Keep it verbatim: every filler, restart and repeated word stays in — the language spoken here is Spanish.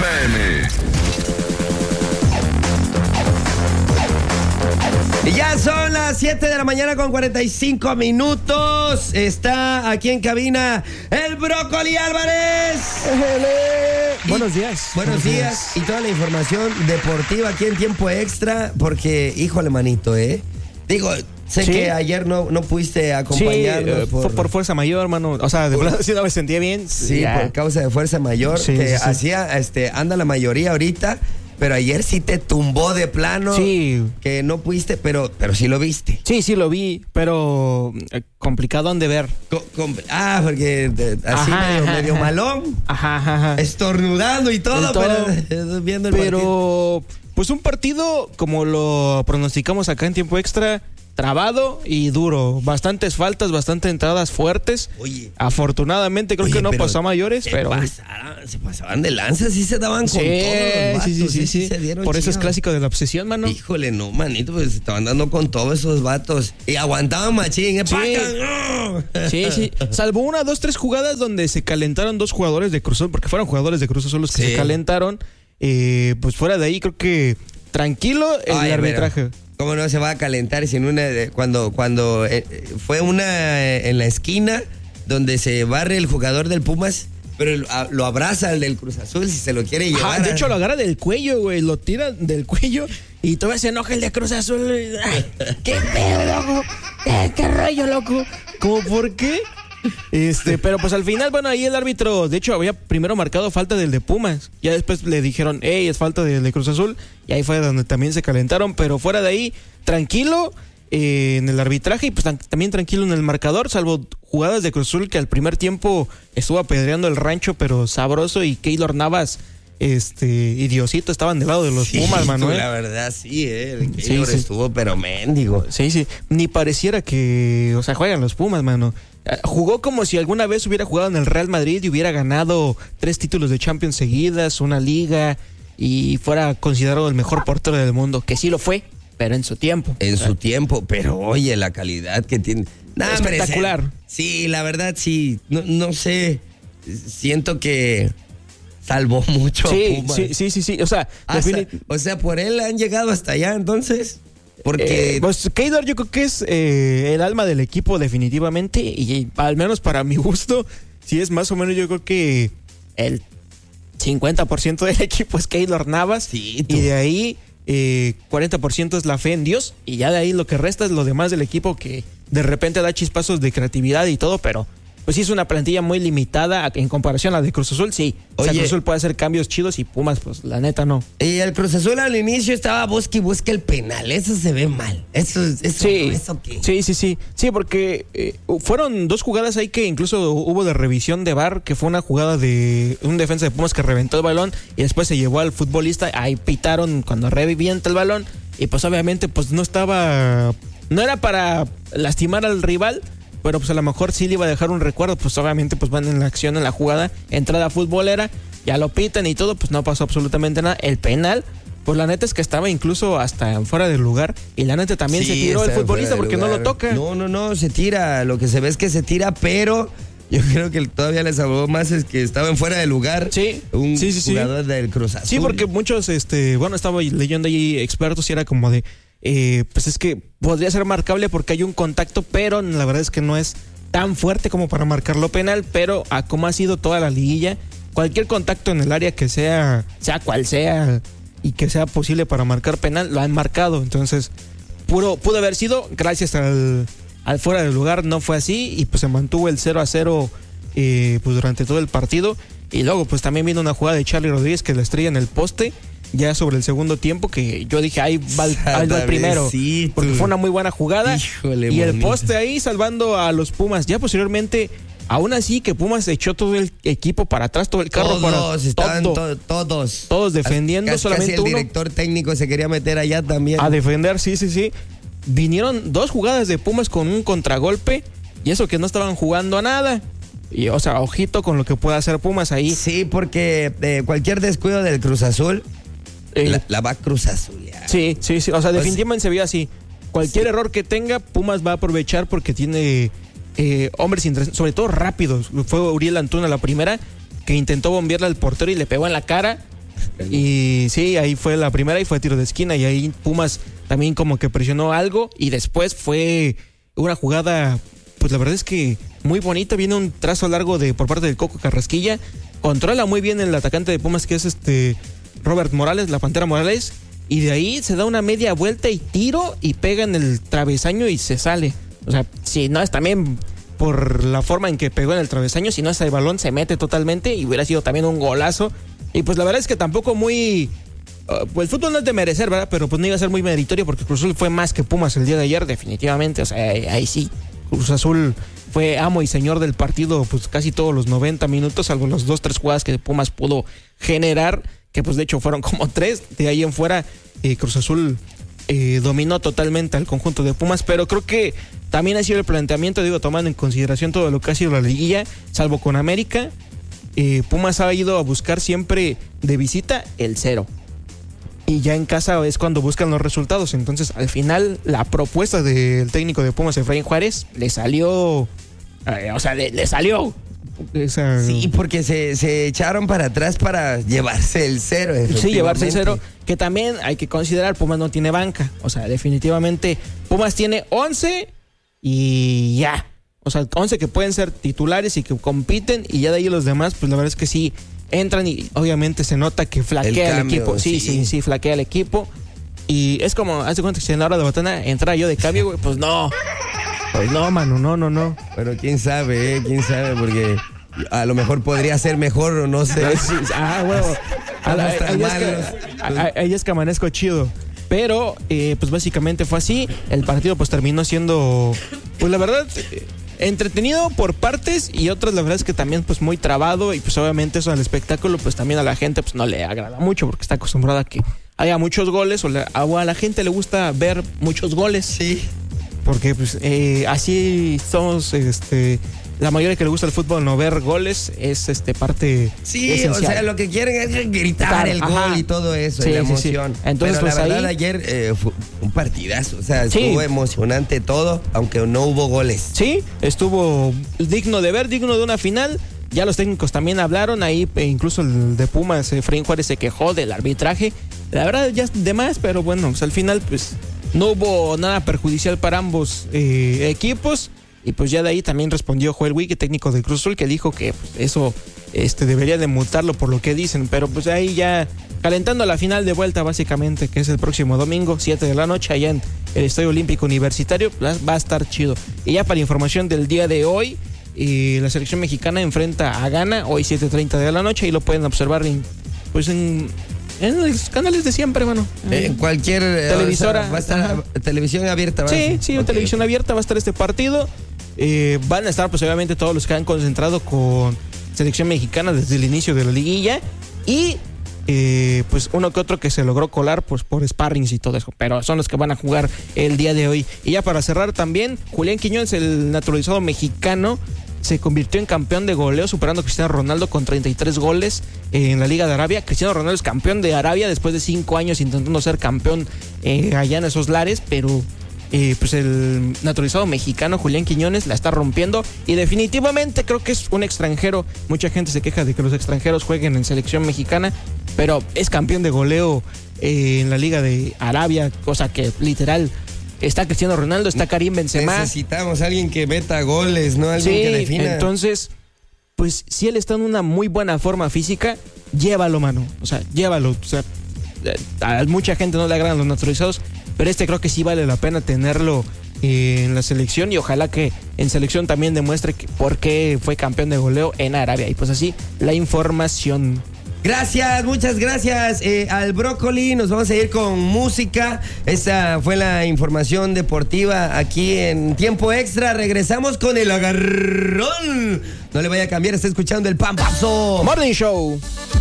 F M. Ya son las siete de la mañana con cuarenta y cinco minutos. Está aquí en cabina el Brócoli Álvarez. Y, buenos días. Buenos, buenos días. días. Y toda la información deportiva aquí en tiempo extra. Porque, híjole, manito, ¿eh? Digo, sé ¿Sí? que ayer no, no pudiste acompañarnos. Sí, por... por fuerza mayor, hermano. O sea, de verdad sí no me sentía bien. Sí, ya. Por causa de fuerza mayor. Sí, que sí, sí. hacía, este, anda la mayoría ahorita. Pero ayer sí te tumbó de plano. Sí. Que no pudiste, pero, pero sí lo viste. Sí, sí lo vi, pero eh, complicado de ver. Co- com- ah, porque de, así ajá, medio, ajá, medio malón. Ajá, ajá. Estornudando y todo, todo pero viendo el pero, partido. Pues un partido, como lo pronosticamos acá en tiempo extra, trabado y duro. Bastantes faltas, bastantes entradas fuertes. Oye. Afortunadamente creo Oye, que no pasó a mayores, se pero... Pasaron, se pasaban de lanza, sí se daban sí, con todos los vatos, sí, sí, sí, sí, sí se dieron por chido. Eso es clásico de la obsesión, mano. Híjole, no, manito, pues se estaban dando con todos esos vatos. Y aguantaban machín, ¿eh? Sí. sí, sí. Salvo una, dos, tres jugadas donde se calentaron dos jugadores de Cruz Azul, porque fueron jugadores de Cruz Azul los que sí. se calentaron. Eh, pues fuera de ahí, creo que tranquilo el Ay, arbitraje. Pero, ¿cómo no se va a calentar sin una de, cuando cuando eh, fue una eh, en la esquina donde se barre el jugador del Pumas, pero a, lo abraza el del Cruz Azul si se lo quiere llevar? Ajá, de hecho lo agarra del cuello, güey, lo tira del cuello y todavía se enoja el de Cruz Azul. Ay, ¿qué pedo, loco? ¿Qué, qué rollo, loco? ¿Cómo por qué? Este, pero pues al final, bueno, ahí el árbitro, de hecho, había primero marcado falta del de Pumas. Ya después le dijeron, hey, es falta del de Cruz Azul. Y ahí fue donde también se calentaron. Pero fuera de ahí, tranquilo eh, en el arbitraje y pues tan, también tranquilo en el marcador, salvo jugadas de Cruz Azul que al primer tiempo estuvo apedreando el rancho, pero sabroso. Y Keylor Navas, este, y Diosito estaban del lado de los sí, Pumas, Manuel. La verdad, sí, eh. El Keylor sí, sí. estuvo, pero mendigo. Sí, sí. Ni pareciera que, o sea, juegan los Pumas, mano. Jugó como si alguna vez hubiera jugado en el Real Madrid y hubiera ganado tres títulos de Champions seguidas, una liga, y fuera considerado el mejor portero del mundo, que sí lo fue, pero en su tiempo. En su tiempo, pero oye, la calidad que tiene. Nah, espectacular. Hombre, sí, la verdad sí, no, no sé, siento que salvó mucho. Sí, Pumas. sí, sí, sí, sí, o sea, hasta, defini- o sea, por él han llegado hasta allá, entonces. Porque eh, pues Keylor yo creo que es eh, el alma del equipo definitivamente, y al menos para mi gusto, sí es más o menos, yo creo que el cincuenta por ciento del equipo es Keylor Navas, sí, y de ahí eh, cuarenta por ciento es la fe en Dios, y ya de ahí lo que resta es lo demás del equipo, que de repente da chispazos de creatividad y todo, pero pues sí es una plantilla muy limitada en comparación a la de Cruz Azul, sí. O sea, Cruz Azul puede hacer cambios chidos y Pumas, pues la neta no. Y el Cruz Azul al inicio estaba busque y busque el penal, eso se ve mal. Eso, eso, sí, ¿eso qué? Sí, sí, sí. Sí, porque eh, fueron dos jugadas ahí que incluso hubo de revisión de V A R, que fue una jugada de un defensa de Pumas que reventó el balón y después se llevó al futbolista, ahí pitaron cuando revivienta el balón y pues obviamente pues no estaba, no era para lastimar al rival, pero pues a lo mejor sí le iba a dejar un recuerdo, pues obviamente pues van en la acción, en la jugada, entrada futbolera, ya lo pitan y todo, pues no pasó absolutamente nada. El penal, pues la neta es que estaba incluso hasta fuera del lugar, y la neta también sí, se tiró el futbolista porque lugar. No lo toca. No, no, no, se tira, lo que se ve es que se tira, pero yo creo que todavía les salvó más es que estaban fuera de lugar. Sí, un sí, sí, jugador sí. del Cruz Azul. Sí, porque muchos, este, bueno, estaba leyendo ahí expertos y era como de, eh, pues es que podría ser marcable porque hay un contacto, pero la verdad es que no es tan fuerte como para marcarlo penal, pero a como ha sido toda la liguilla, cualquier contacto en el área que sea, sea cual sea, y que sea posible para marcar penal, lo han marcado. Entonces, puro, pudo haber sido, gracias al, al fuera del lugar, no fue así, y pues se mantuvo el cero a cero eh, pues durante todo el partido. Y luego pues también vino una jugada de Charly Rodríguez que la estrella en el poste, ya sobre el segundo tiempo, que yo dije, ahí va el, ahí va el primero, porque fue una muy buena jugada. Híjole, y bonito. El poste ahí salvando a los Pumas. Ya posteriormente, aún así que Pumas echó todo el equipo para atrás, todo el carro todos, para estaban todo, to- todos todos defendiendo, casi, solamente casi el uno director técnico se quería meter allá también a defender, sí, sí, sí. Vinieron dos jugadas de Pumas con un contragolpe, y eso que no estaban jugando a nada. Y, o sea, ojito con lo que pueda hacer Pumas ahí. Sí, porque eh, cualquier descuido del Cruz Azul Eh, la, la va a Cruz Azul. Ya. Sí, sí, sí. O sea, O definitivamente sea, se vio así. Cualquier sí. error que tenga, Pumas va a aprovechar porque tiene eh, hombres, inter- sobre todo rápidos. Fue Uriel Antuna la primera, que intentó bombearle al portero y le pegó en la cara. Y sí, ahí fue la primera y fue tiro de esquina y ahí Pumas también como que presionó algo y después fue una jugada, pues la verdad es que muy bonita, viene un trazo largo de por parte del Coco Carrasquilla, controla muy bien el atacante de Pumas que es este Robert Morales, la Pantera Morales, y de ahí se da una media vuelta y tiro y pega en el travesaño y se sale. O sea, si no es también por la forma en que pegó en el travesaño, si no es el balón se mete totalmente y hubiera sido también un golazo. Y pues la verdad es que tampoco muy... Uh, pues el fútbol no es de merecer, ¿verdad? Pero pues no iba a ser muy meritorio porque Cruz Azul fue más que Pumas el día de ayer, definitivamente. O sea, ahí, ahí sí, Cruz Azul fue amo y señor del partido pues casi todos los noventa minutos, salvo las dos, tres jugadas que Pumas pudo generar, que pues de hecho fueron como tres. De ahí en fuera, eh, Cruz Azul eh, dominó totalmente al conjunto de Pumas, pero creo que también ha sido el planteamiento, digo, tomando en consideración todo lo que ha sido la liguilla, salvo con América, eh, Pumas ha ido a buscar siempre de visita el cero. Y ya en casa es cuando buscan los resultados. Entonces, al final, la propuesta del técnico de Pumas, Efraín Juárez, le salió... Eh, o sea, le, le salió... Esa... Sí, porque se, se echaron para atrás para llevarse el cero. Sí, llevarse el cero. Que también hay que considerar, Pumas no tiene banca. O sea, definitivamente, Pumas tiene once y ya. O sea, once que pueden ser titulares y que compiten. Y ya de ahí los demás, pues la verdad es que sí... entran y obviamente se nota que flaquea el, cambio, el equipo. Sí, sí, sí, sí, flaquea el equipo. Y es como, hace cuenta que si en la hora de botana entrara yo de cambio, güey, pues no. Pues no, mano, no, no, no. Bueno, quién sabe, ¿eh? Quién sabe, porque a lo mejor podría ser mejor o no sé. Ah, bueno. Ahí es que amanezco chido. Pero, eh, pues básicamente fue así. El partido pues terminó siendo, pues la verdad... entretenido por partes y otras la verdad es que también pues muy trabado y pues obviamente eso al espectáculo pues también a la gente pues no le agrada mucho porque está acostumbrada a que haya muchos goles o, la, o a la gente le gusta ver muchos goles. Sí. Porque pues eh, así somos este la mayoría que le gusta el fútbol no ver goles es este parte sí, esencial. O sea, lo que quieren es gritar claro, el ajá. gol y todo eso, sí, y la emoción. Sí, sí. Entonces, pero pues, la verdad ahí... ayer eh, fue un partidazo, o sea, estuvo sí. emocionante todo, aunque no hubo goles. Sí, estuvo digno de ver, digno de una final. Ya los técnicos también hablaron ahí, incluso el de Pumas, Efraín Juárez se quejó del arbitraje. La verdad ya es de más, pero bueno, pues, al final pues no hubo nada perjudicial para ambos eh, equipos. Y pues ya de ahí también respondió Joel Wigge, técnico del Cruz Azul, que dijo que pues, eso este, debería de multarlo por lo que dicen. Pero pues ahí ya calentando la final de vuelta básicamente, que es el próximo domingo, siete de la noche, allá en el Estadio Olímpico Universitario, va a estar chido. Y ya para información del día de hoy, eh, la selección mexicana enfrenta a Ghana, hoy siete treinta de la noche, y lo pueden observar en, pues en... en los canales de siempre, mano. En cualquier televisora. O sea, va a estar ajá. televisión abierta. ¿Va? Sí, sí, okay. televisión abierta va a estar este partido. Eh, van a estar, pues obviamente, todos los que han concentrado con selección mexicana desde el inicio de la liguilla. Y, eh, pues, uno que otro que se logró colar, pues, por sparrings y todo eso. Pero son los que van a jugar el día de hoy. Y ya para cerrar también, Julián Quiñones, el naturalizado mexicano, se convirtió en campeón de goleo, superando a Cristiano Ronaldo con treinta y tres goles en la Liga de Arabia. Cristiano Ronaldo es campeón de Arabia después de cinco años intentando ser campeón eh, allá en esos lares, pero eh, pues el naturalizado mexicano Julián Quiñones la está rompiendo y definitivamente creo que es un extranjero. Mucha gente se queja de que los extranjeros jueguen en selección mexicana, pero es campeón de goleo eh, en la Liga de Arabia, cosa que literal... Está Cristiano Ronaldo, está Karim Benzema. Necesitamos a alguien que meta goles, ¿no? Alguien sí, que defina. Entonces, pues si él está en una muy buena forma física, llévalo, mano. O sea, llévalo. O sea, a mucha gente no le agradan los naturalizados, pero este creo que sí vale la pena tenerlo eh, en la selección y ojalá que en selección también demuestre que, por qué fue campeón de goleo en Arabia. Y pues así, la información. Gracias, muchas gracias eh, al Brócoli. Nos vamos a ir con música. Esa fue la información deportiva aquí en Tiempo Extra. Regresamos con el agarrón. No le vaya a cambiar, está escuchando el Pampazo Morning Show.